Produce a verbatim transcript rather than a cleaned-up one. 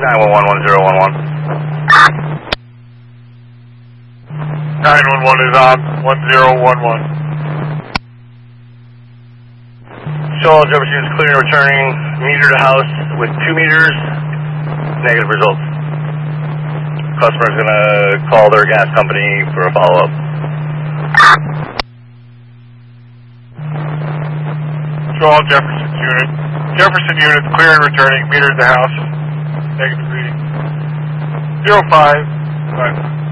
nine one one one zero one one. nine one one is on, one zero one one. Show all Jefferson units clear and returning meter to house with two meters, negative results. Customer's gonna call their gas company for a follow-up. Show all Jefferson units. Jefferson units clear and returning, meter to house, negative reading. zero five five.